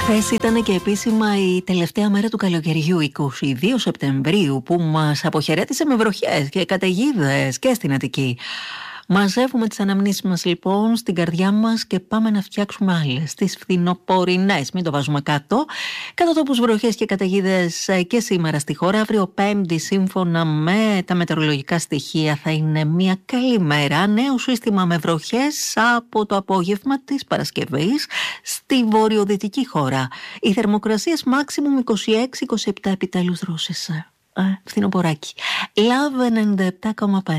Χθες ήταν και επίσημα η τελευταία μέρα του καλοκαιριού, 22 Σεπτεμβρίου, που μας αποχαιρέτησε με βροχές και καταιγίδες και στην Αττική. Μαζεύουμε τις αναμνήσεις μας λοιπόν στην καρδιά μας και πάμε να φτιάξουμε άλλες, τις φθινοπορεινές. Μην το βάζουμε κάτω. Κατά τόπους βροχές και καταιγίδες και σήμερα στη χώρα. Αύριο Πέμπτη, σύμφωνα με τα μετεωρολογικά στοιχεία, θα είναι μια καλή μέρα. Νέο σύστημα με βροχές από το απόγευμα της Παρασκευής στη βορειοδυτική χώρα. Οι θερμοκρασίες maximum 26-27 επιτέλους δρόσες. Φθινοποράκι. Love 97,5.